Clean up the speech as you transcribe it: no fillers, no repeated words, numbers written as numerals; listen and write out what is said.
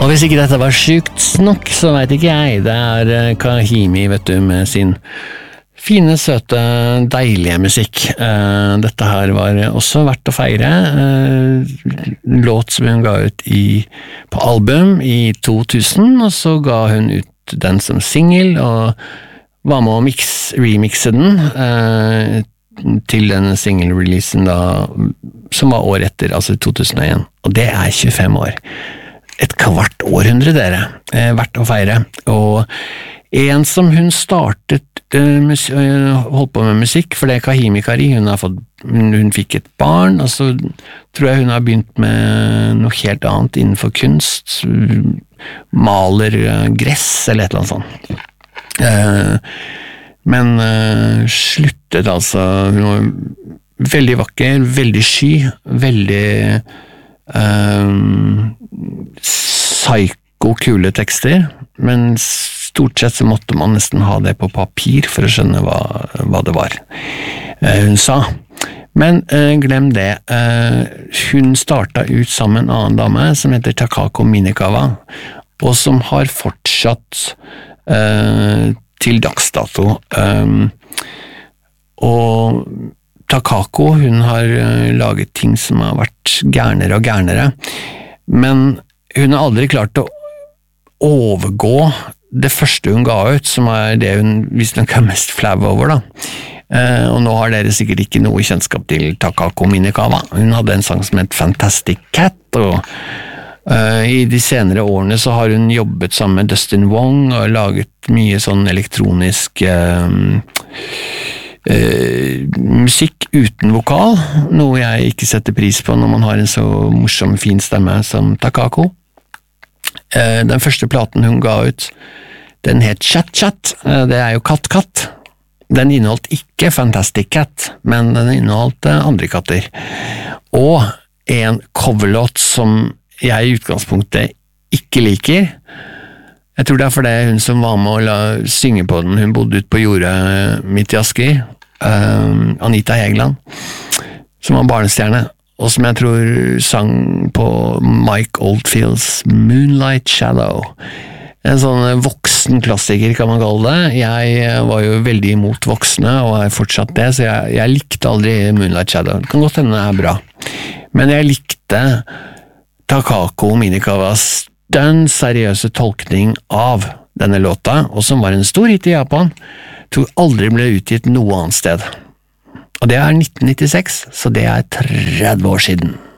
Og hvis ikke dette var sykt nok, så vet ikke jeg. Det Kahimi, vet du, med sin fine, søte, deilige musikk. Dette her var også verdt å feire. Låt som hun ga ut på album i 2000, og så ga hun ut den som single, og var med å remixe den til den single-releasen da, som var år etter, altså 2001. Og det 25 år. Et kvart århundre, dere. Verdt å feire. Og en som hun startet holdt på med musikk, for det Kahimi Kari, hun fikk et barn, og så tror jeg hun har begynt med noe helt annet innenfor kunst, maler gress eller et eller annet sånt. Men sluttet altså, hun var veldig vakker, veldig sky, veldig psyko-kule tekster, men stort sett så måtte man nesten ha det på papir for å skjønne hva det var hun sa. Men glem det. Hun startet ut sammen med en annen dame som heter Takako Minekawa, og som har fortsatt til dagsdato. Og Takako, hun har laget ting som har vært gærnere og gærnere, men hun har aldri klart å overgå det første hun ga ut, som det hun visstnok mest flau over da. Og nå har dere sikkert ikke noe kjennskap til Takako Minekawa. Hun hadde en sang som het Fantastic Cat, og i de senere årene så har hun jobbet sammen med Dustin Wong og laget mye sånn elektronisk musikk uten vokal, noe jeg ikke setter pris på når man har en så morsom, fin stemme som Takako. Den første platen hun ga ut, den het Chat Chat, det jo Katt. Den inneholdt ikke Fantastic Cat, men den inneholdt andre katter. Og en coverlåt som jeg i utgangspunktet ikke liker. Jeg tror det fordi hun som var med å synge på den, hun bodde ute på jordet midt i Asker, Anita Hegeland, som var barnestjerne, og som jeg tror sang på Mike Oldfields Moonlight Shadow. En sånn voksen klassiker kan man kalle det. Jeg var jo veldig imot voksne, og fortsatt det, så jeg likte aldri Moonlight Shadow. Det kan godt hende det bra. Men jeg likte Takako Minekawas den seriøse tolkning av denne låta, og som var en stor hit i Japan, tror aldri ble utgitt noe annet sted. Og det 1996, så det 30 år siden.